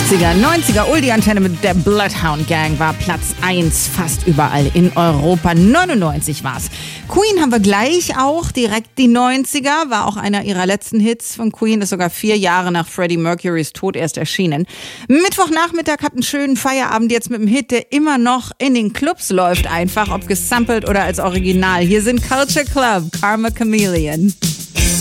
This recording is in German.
80er, 90er, Oldie-Antenne mit der Bloodhound Gang war Platz 1 fast überall in Europa. 99 war's. Queen haben wir gleich auch, direkt die 90er, war auch einer ihrer letzten Hits von Queen, ist sogar 4 Jahre nach Freddie Mercurys Tod erst erschienen. Mittwochnachmittag habt einen schönen Feierabend jetzt mit einem Hit, der immer noch in den Clubs läuft, einfach, ob gesampelt oder als Original. Hier sind Culture Club, Karma Chameleon.